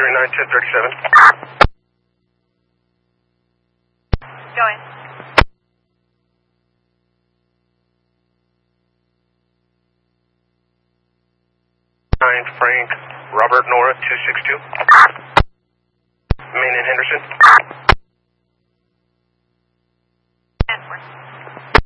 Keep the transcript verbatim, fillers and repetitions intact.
three nine, ten thirty-seven. Going. nine Frank, Robert Nora two six two.